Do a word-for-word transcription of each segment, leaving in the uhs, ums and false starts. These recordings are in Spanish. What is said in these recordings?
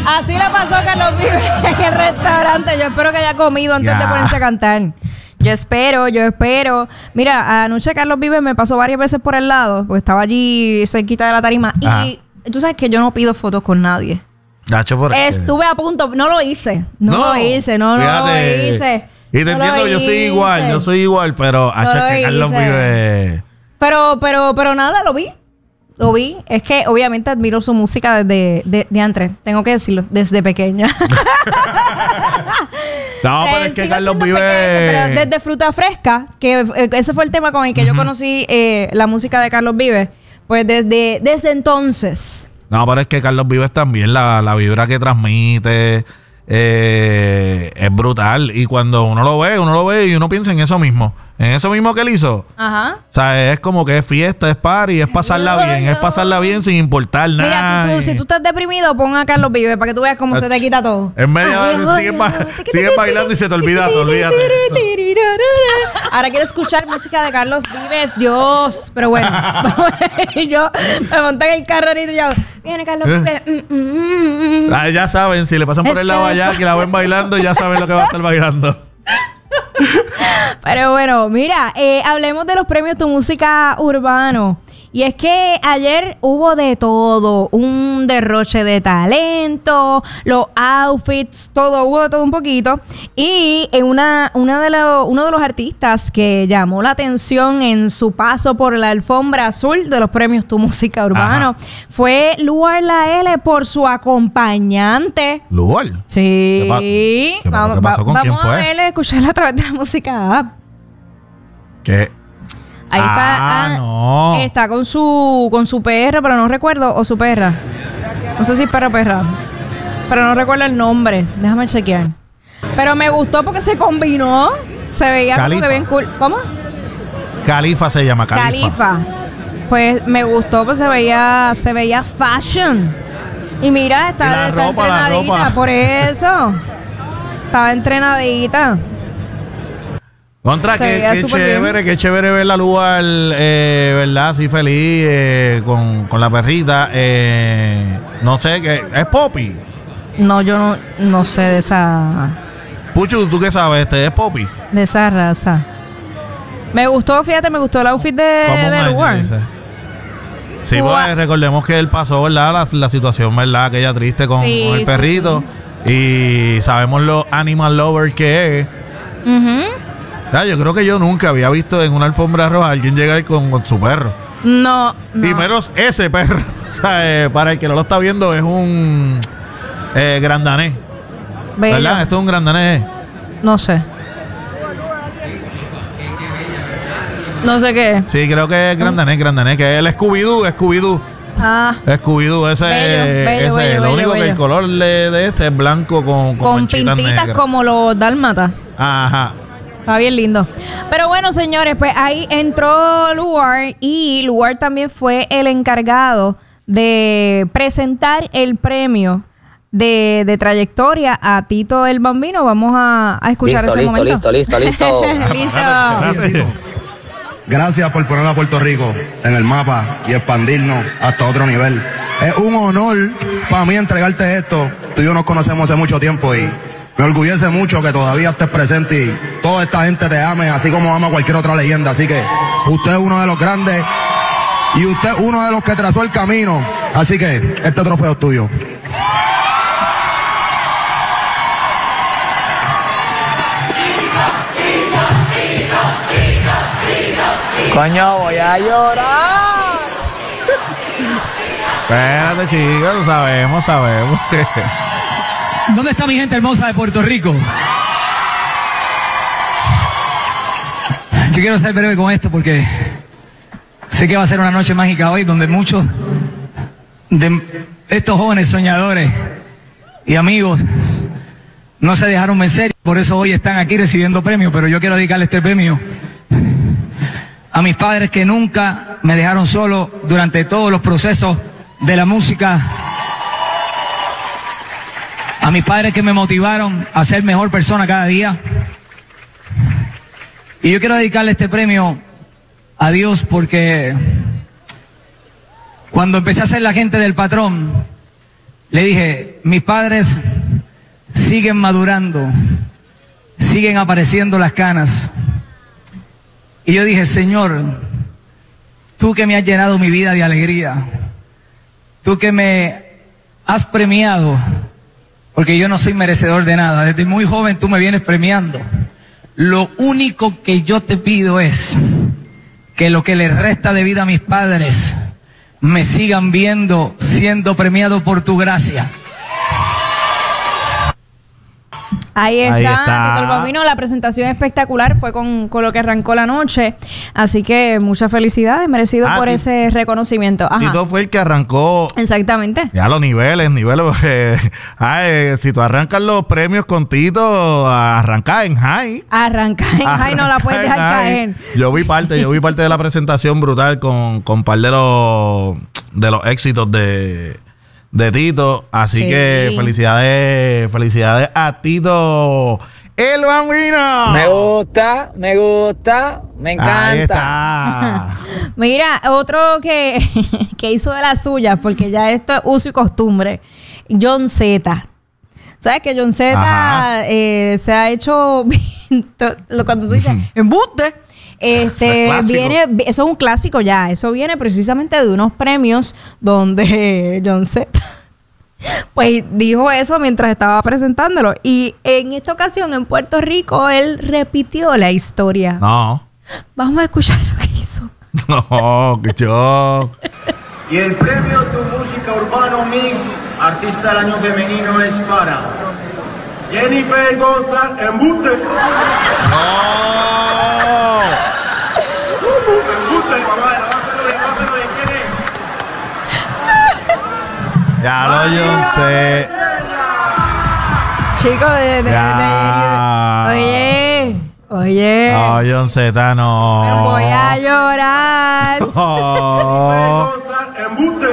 Así le pasó a Carlos Vives en el restaurante. Yo espero que haya comido antes Ya. de ponerse a cantar. Yo espero, yo espero. Mira, anoche Carlos Vives me pasó varias veces por el lado, porque estaba allí cerquita de la tarima. Ajá. Y tú sabes que yo no pido fotos con nadie. Nacho, ¿por qué? Estuve a punto, no lo hice. No, No, lo hice, no, no fíjate. lo hice. Y te No lo entiendo, yo soy hice. igual, yo soy igual, pero No hacho, lo que Carlos hice. Vives. Pero, pero, pero nada, lo vi. Lo vi. Es que obviamente admiro su música desde de, de antes. Tengo que decirlo, desde pequeña. No, pero Eh, es que sigo Carlos siendo Vives. pequeña, pero desde Fruta Fresca, que eh, ese fue el tema con el que yo conocí eh, la música de Carlos Vives, pues desde, desde entonces. No, pero es que Carlos Vives también, la, la vibra que transmite eh, es brutal. Y cuando uno lo ve, uno lo ve y uno piensa en eso mismo. En eso mismo que él hizo. Ajá. O sea, es como que es fiesta, es party, es pasarla bien, es pasarla bien sin importar nada. Mira, si tú, y- si tú estás deprimido, pon a Carlos Vives para que tú veas cómo se te quita todo. En media Ay, hora ay, sigues, ay, ba- ay. sigues bailando y se te olvida, te olvídate. Ahora quiero escuchar música de Carlos Vives, Dios. Pero bueno, y yo me monté en el carro ahorita y yo, viene Carlos Vives. mm, mm, mm. Ah, ya saben, si le pasan por el lado allá, que la ven bailando, ya saben lo que va a estar bailando. Pero bueno, mira, eh, hablemos de los premios Tu Música Urbano. Y es que ayer hubo de todo, un derroche de talento, los outfits, todo, hubo de todo un poquito. Y en una, una de los, uno de los artistas que llamó la atención en su paso por la alfombra azul de los premios Tu Música Urbano Ajá. fue Luar La L por su acompañante. Lugar. Sí. ¿Qué pa- qué pa- vamos qué pasó? ¿Con vamos quién fue? a verle, escucharla a través de la música app. ¿Qué? Ahí Ah, está. ah, no. Está con su con su perra, pero no recuerdo. O su perra. No sé si es perra o perra. Pero no recuerdo el nombre. Déjame chequear. Pero me gustó porque se combinó. Se veía como Califa. que bien cool. ¿Cómo? Califa se llama, Califa. Califa. Pues me gustó porque se veía, se veía fashion. Y mira, Y la está, está ropa, la entrenadita. ropa. Por eso. Estaba entrenadita. Contra, Se que veía qué súper chévere, qué chévere ver la Lugar, eh, ¿verdad? Así feliz, eh, con, con la perrita. Eh, no sé, que es Poppy. No, yo no, no sé de esa. Puchu, ¿tú qué sabes? Este es Poppy. De esa raza. Me gustó, fíjate, me gustó el outfit de, Como un de año, Lugar. dice. Sí, Gua- pues recordemos que él pasó, ¿verdad? La, la situación, ¿verdad? Aquella triste con, Sí, con el sí, perrito. Y sabemos lo animal lover que es. Ujú. Ya, yo creo que yo nunca había visto en una alfombra roja a alguien llegar con, con su perro. No, no. Y menos ese perro. O sea, eh, para el que no lo está viendo, es un eh, grandanés. Bello. ¿Verdad? Esto es un grandanés. No sé. No sé qué es. Sí, creo que es grandanés, grandanés. Que es el Scooby-Doo, Scooby-Doo. Ah, Scooby-Doo, ese, Bello, bello, ese bello, lo bello, único que bello. el color de, de este es blanco con, con, con manchitas pintitas negras. como los dálmatas. Ajá. Está bien lindo. Pero bueno, señores, pues ahí entró Lugar y Lugar también fue el encargado de presentar el premio de, de trayectoria a Tito el Bambino. Vamos a, a escuchar Listo, ese listo, momento. listo, listo, listo. Listo. Espérate. Gracias por poner a Puerto Rico en el mapa y expandirnos hasta otro nivel. Es un honor para mí entregarte esto. Tú y yo nos conocemos hace mucho tiempo y me orgullece mucho que todavía estés presente y toda esta gente te ame, así como ama cualquier otra leyenda. Así que usted es uno de los grandes y usted es uno de los que trazó el camino. Así que este trofeo es tuyo. Coño, voy a llorar. Espérate, chicos, sabemos, sabemos que... ¿Dónde está mi gente hermosa de Puerto Rico? Yo quiero ser breve con esto porque sé que va a ser una noche mágica hoy donde muchos de estos jóvenes soñadores y amigos no se dejaron vencer, por eso hoy están aquí recibiendo premios, pero yo quiero dedicarle este premio a mis padres que nunca me dejaron solo durante todos los procesos de la música, a mis padres que me motivaron a ser mejor persona cada día. Y yo quiero dedicarle este premio a Dios porque cuando empecé a ser la gente del patrón, le dije, mis padres siguen madurando, siguen apareciendo las canas. Y yo dije, Señor, tú que me has llenado mi vida de alegría, tú que me has premiado, porque yo no soy merecedor de nada, desde muy joven tú me vienes premiando. Lo único que yo te pido es que lo que le resta de vida a mis padres me sigan viendo siendo premiado por tu gracia. Ahí está, Ahí está. Tito el Bambino. La presentación espectacular fue con, con lo que arrancó la noche. Así que muchas felicidades, merecido Ah, por Tito- ese reconocimiento. Ajá. Tito fue el que arrancó Exactamente. ya los niveles, niveles. eh, ah, eh, si tú arrancas los premios con Tito, arranca en high. Arranca en high, no la puedes dejar Arranca en caer. high. Yo vi parte, yo vi parte de la presentación brutal con, con par de los de los éxitos de, de Tito. Así Sí. que felicidades, felicidades a Tito el Bambino. Me gusta, me gusta, me encanta. Ahí está. Mira, otro que, que hizo de las suyas, porque ya esto es uso y costumbre, John Z. ¿Sabes que John Ajá. Z eh, se ha hecho to- lo cuando tú dices embuste? Este Eso es clásico. viene, eso es un clásico ya. Eso viene precisamente de unos premios donde John Z pues dijo eso mientras estaba presentándolo. Y en esta ocasión en Puerto Rico él repitió la historia. No, Vamos a escuchar lo que hizo. no, que yo. Y el premio Tu Música Urbano Mix Artista del Año Femenino es para Jennifer González Embuste. No. Embuste, mamá, lávaselo bien, lávaselo bien, ¿quién es? Ya lo yo sé. Chico de, de, Ya. de- oye, oye, No, John Z, no. voy a llorar. Oh. González Embuste.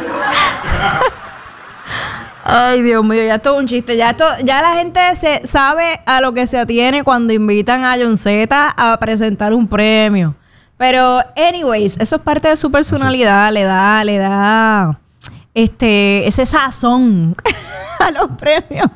Ay, Dios mío, ya esto es un chiste. Ya esto, ya la gente se sabe a lo que se atiene cuando invitan a John Z a presentar un premio. Pero, anyways, eso es parte de su personalidad, le da, le da este, ese sazón a los premios.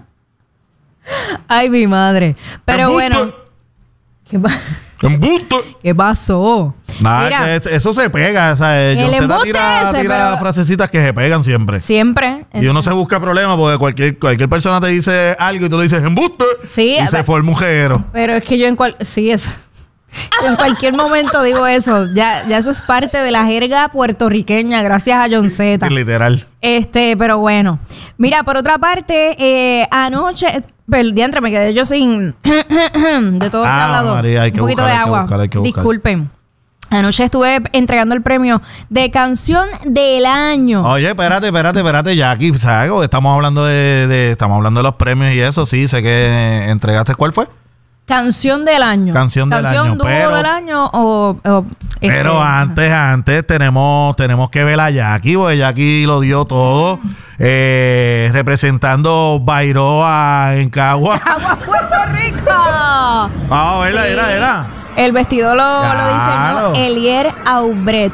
Ay, mi madre. Pero Embuste. bueno. ¿Qué, pa- Embuste. ¿Qué pasó? Nada, Mira, que es- eso se pega. O sea, El John Z embuste tira, ese, tira pero- frasecitas que se pegan siempre. siempre. Y uno se busca problemas porque cualquier, cualquier persona te dice algo y tú le dices embuste. Sí, y a se ver. fue el mujerero. Pero es que yo en cual, sí, eso. Yo en cualquier momento digo eso. Ya, ya eso es parte de la jerga puertorriqueña, gracias a John Z. Literal. Este, pero bueno. Mira, por otra parte, eh, anoche, pero diantre, me quedé yo sin de todo Ah, el hablado. María, hay que un poquito buscar, de hay que agua. buscar, hay que buscar. Disculpen. Anoche estuve entregando el premio de canción del año. Oye, espérate, espérate, espérate, Jackie. ¿Sabes? Estamos hablando de, de- estamos hablando de los premios y eso, sí, sé que entregaste. ¿Cuál fue? Canción del año. Canción del año, dúo pero- del año o... o, este, Pero antes, antes tenemos, tenemos que ver a Jackie, porque Jackie lo dio todo, eh, representando Bairoa en Cagua. ¡Agua, Puerto Rico! Vamos a verla, Sí. era, era. El vestido lo, lo Claro. diseñó Elier Aubret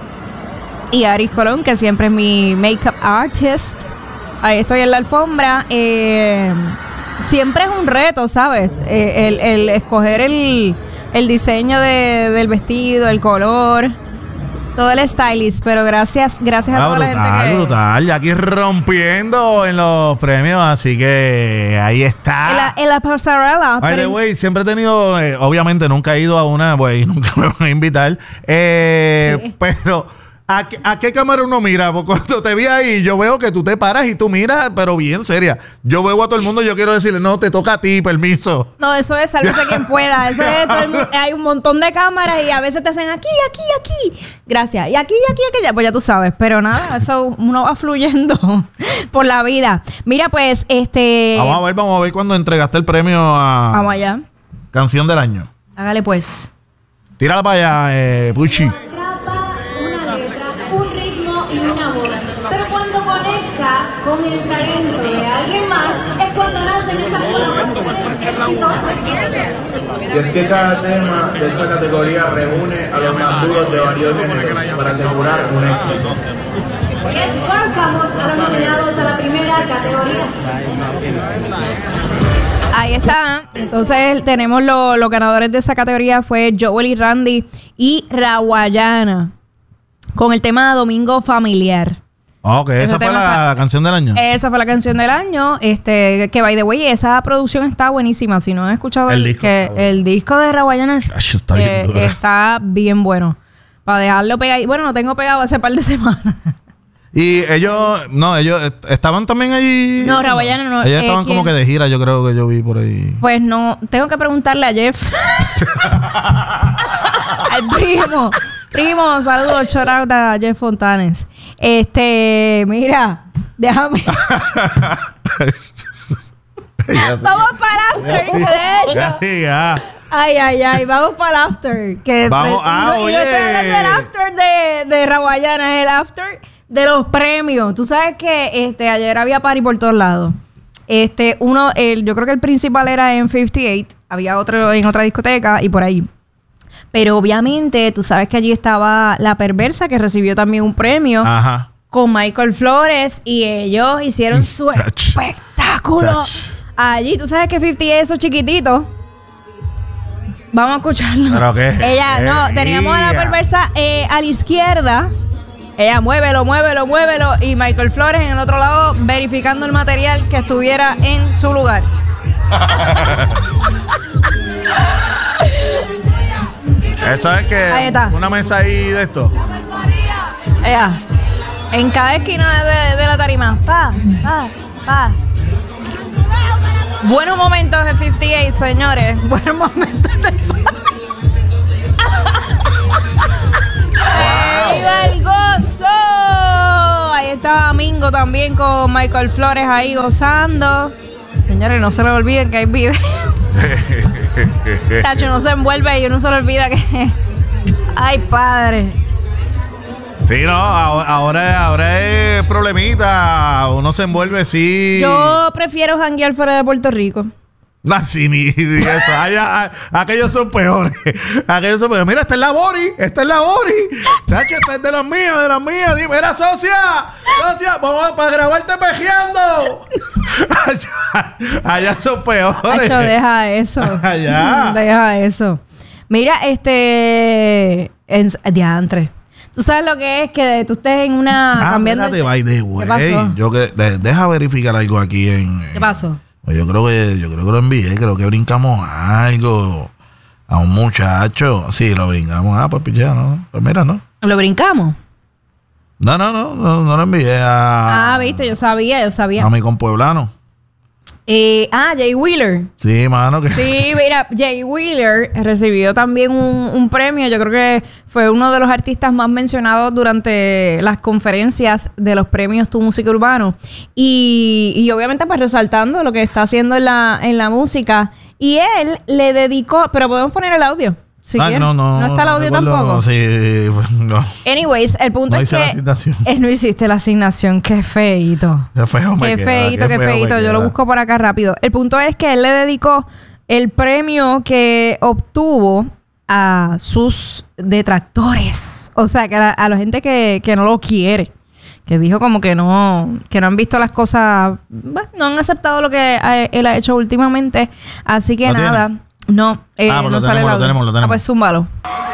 y Aris Colón, que siempre es mi makeup artist. Ahí estoy en la alfombra. Eh, siempre es un reto, ¿sabes? Eh, el, el escoger el, el diseño de- del vestido, el color, todo el stylist. Pero gracias, gracias a Ah, toda la brutal, gente que... brutal. Jackie rompiendo en los premios, así que ahí está. En la, en la pasarela. By the pero- way, siempre he tenido, eh, obviamente nunca he ido a una, pues nunca me van a invitar, eh, Sí. pero ¿a, qué- ¿a qué cámara uno mira? Porque cuando te vi ahí, yo veo que tú te paras y tú miras, pero bien seria. Yo veo a todo el mundo y yo quiero decirle, no, te toca a ti, permiso. No, eso es sálvese quien pueda. Eso es todo el mu- hay un montón de cámaras y a veces te hacen aquí, aquí, aquí. Gracias. Y aquí, aquí, aquí, ya, pues ya tú sabes. Pero nada, eso uno va fluyendo por la vida. Mira, pues, este. Vamos a ver, vamos a ver cuando entregaste el premio a Vamos allá. Canción del Año. Hágale pues. Tírala para allá, eh, Puchi. Atrapa una letra, un ritmo y una voz. Pero cuando conecta con el talento de alguien más, es cuando nacen esas colaboraciones exitosas. Y es que cada tema de esta categoría reúne a los más duros de varios géneros para asegurar un éxito. Así es, colocamos a los nominados a la primera categoría. Ahí está. Entonces tenemos lo- los ganadores de esa categoría fue Joel y Randy y Rawayana con el tema Domingo Familiar. Ok, Ese esa fue tema la está- canción del año. Esa fue la canción del año. Este, que by the way, esa producción está buenísima. Si no han escuchado El el, disco que está bueno. el disco de Rawayana es- Ay, está bien eh, duro. está bien bueno. Para dejarlo pegado. Bueno, lo tengo pegado hace par de semanas. Y ellos, no, ellos est- estaban también ahí. No, Rawayana no. Ellos Eh, estaban como ¿quién? que de gira, yo creo que yo vi por ahí. Pues no, tengo que preguntarle a Jeff. Al primo. Primo, saludos, shout out a Jeff Fontanes. Este, mira, déjame. Vamos para el after, que de hecho. Ya, ya. Ay, ay, ay, vamos para el after. Que Vamos, y ah, no- y no oye. estoy hablando del after de, de Rawayana, es el after de los premios. Tú sabes que este ayer había party por todos lados. Este, uno, el, yo creo que el principal era en cincuenta y ocho, había otro en otra discoteca y por ahí. Pero obviamente, tú sabes que allí estaba La Perversa, que recibió también un premio Ajá. con Michael Flores y ellos hicieron su Chach. espectáculo. Chach. Allí, tú sabes que cincuenta y ocho esos chiquititos. Vamos a escucharlo. ¿Pero qué? Ella, no, teníamos a La Ella. Perversa eh, a la izquierda. Ella, muévelo, muévelo, muévelo. Y Michael Flores en el otro lado verificando el material que estuviera en su lugar. Eso es que Ahí está. una mesa ahí de esto. Ella, en cada esquina de, de la tarima. Pa, pa, pa. Buenos momentos de cincuenta y ocho, señores. Buenos momentos de... ¡Viva el gozo! Ahí estaba Mingo también con Michael Flores ahí gozando. Señores, no se le olviden que hay video. Tacho, no se envuelve y uno se le olvida que... ¡Ay, padre! Sí, no, ahora, ahora, ahora es problemita. Uno se envuelve, sí. Yo prefiero janguear fuera de Puerto Rico. No, sí, ni, ni eso. Allá, a- aquellos son peores. Aquellos son peores. Mira, esta es la Bori. Esta es la Bori. Chacho, esta es de las mías, de las mías. Dime, mira, socia. Socia, vamos a, para grabarte pejeando. allá, allá son peores. Tacho, deja eso. Allá. Deja eso. Mira, este... En, diantre. ¿Tú sabes lo que es que tú estés en una... Ah, cambiando el- espérate, by the way. ¿Qué pasó? Yo que, de- deja verificar algo aquí en... ¿Qué pasó? Pues yo creo que yo creo que lo envié, creo que brincamos algo a un muchacho. Sí, lo brincamos. Ah, pues pichea, ¿no? Pues mira, ¿no? ¿Lo brincamos? No, no, no, no, no lo envié a, Ah, viste, yo sabía, yo sabía. a mi compueblano. Eh, ah, Jay Wheeler. Sí, mano, que Sí, mira, Jay Wheeler recibió también un, un premio. Yo creo que fue uno de los artistas más mencionados durante las conferencias de los premios Tu Música Urbano. Y, y obviamente pues resaltando lo que está haciendo en la, en la música. Y él le dedicó, pero podemos poner el audio. Si Ah, quieres. no, no, está el no audio recuerdo, tampoco. Sí, pues, no. Anyways, el punto No es hice que la asignación. Eh, no hiciste la asignación. Qué feíto. Qué feo me Qué queda, feíto, qué feo me feíto. Yo lo queda. busco por acá rápido. El punto es que él le dedicó el premio que obtuvo a sus detractores. O sea, que a, a la gente que, que no lo quiere. Que dijo como que no, que no han visto las cosas, bueno, no han aceptado lo que ha- él ha hecho últimamente. Así que ¿Lo tiene? nada. No, eh, Ah, pues no lo sale tenemos, el lo audio. tenemos, lo tenemos. Ah, pues zúmbalo.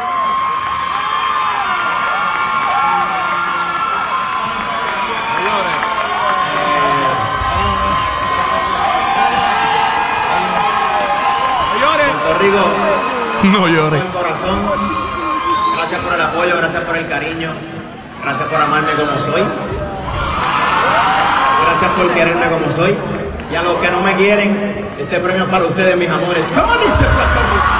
Puerto Rico, No llores. buen corazón. Gracias por el apoyo, gracias por el cariño. Gracias por amarme como soy. Gracias por quererme como soy. Y a los que no me quieren, este premio es para ustedes, mis amores. ¿Cómo dice Puerto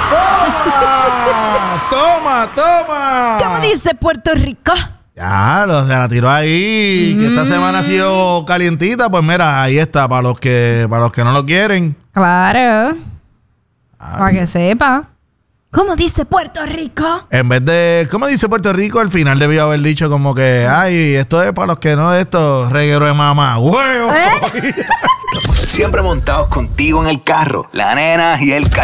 Rico? Toma, toma. ¿Cómo dice Puerto Rico? Ya, lo, se la tiró ahí. Que esta semana ha sido calientita. Pues mira, ahí está. Para los que, para los que no lo quieren. Claro. Ay. Para que sepa. ¿Cómo dice Puerto Rico? En vez de, ¿cómo dice Puerto Rico? Al final debió haber dicho como que, ay, esto es para los que no, esto, reguero de mamá. ¡Huevo! ¿Eh? Siempre montados contigo en el carro. La nena y el